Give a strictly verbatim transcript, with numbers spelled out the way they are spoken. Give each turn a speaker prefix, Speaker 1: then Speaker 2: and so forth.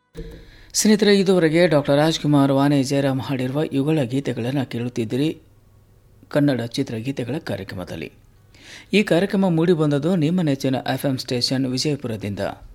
Speaker 1: ಸ್ನೇಹಿತರೆ, ಇದುವರೆಗೆ ಡಾಕ್ಟರ್ ರಾಜ್ಕುಮಾರ್ ವಾಣಿ ಜಯರಾಮ್ ಹಾಡಿರುವ ಯುಗಳ ಗೀತೆಗಳನ್ನು ಕೇಳುತ್ತಿದ್ದಿರಿ ಕನ್ನಡ ಚಿತ್ರಗೀತೆಗಳ ಕಾರ್ಯಕ್ರಮದಲ್ಲಿ. ಈ ಕಾರ್ಯಕ್ರಮ ಮೂಡಿಬಂದದ್ದು ನಿಮ್ಮ ನೆಚ್ಚಿನ ಎಫ್ ಎಂ ಸ್ಟೇಷನ್ ವಿಜಯಪುರದಿಂದ.